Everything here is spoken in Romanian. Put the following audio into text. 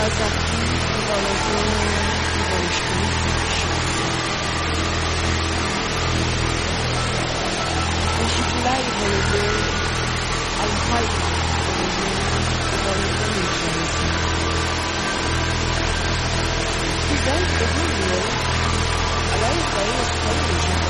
Mas aqui o valor escrito teşekkürler yapıldı. Alpay güzel yapılmıyor. Alay sayı